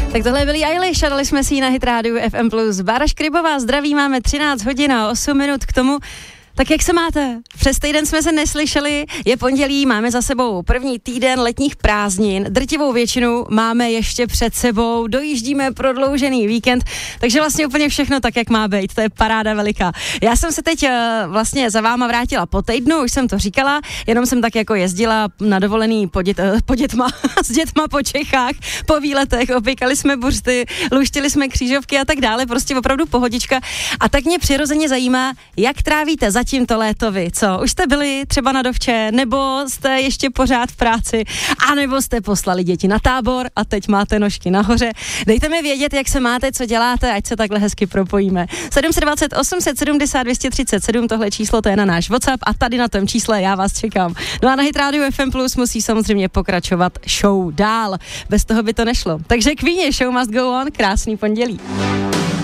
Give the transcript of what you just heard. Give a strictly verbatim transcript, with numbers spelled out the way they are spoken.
Tak tohle byli Eilish a dali jsme si ji na Hit rádiu F M plus. Bára Škrybová, zdraví, máme třináct hodin a osm minut k tomu. Tak jak se máte? Přes týden jsme se neslyšeli, je pondělí, máme za sebou první týden letních prázdnin, drtivou většinu máme ještě před sebou, dojíždíme prodloužený víkend, takže vlastně úplně všechno tak, jak má být, to je paráda veliká. Já jsem se teď uh, vlastně za váma vrátila po týdnu, už jsem to říkala, jenom jsem tak jako jezdila na dovolený po, dět, uh, po dětma, s dětma po Čechách, po výletech, opěkali jsme buřty, luštili jsme křížovky a tak dále, prostě opravdu pohodička. A tak mě přirozeně zajímá, jak trávíte zatím to léto vy, co? Už jste byli třeba na dovče, nebo jste ještě pořád v práci, anebo jste poslali děti na tábor a teď máte nožky nahoře. Dejte mi vědět, jak se máte, co děláte, ať se takhle hezky propojíme. sedm set dvacet osm set sedmdesát dvě stě třicet sedm, tohle číslo, to je na náš WhatsApp a tady na tom čísle já vás čekám. No a na Hit rádiu F M plus musí samozřejmě pokračovat show dál. Bez toho by to nešlo. Takže Queenie, show must go on, krásný pondělí.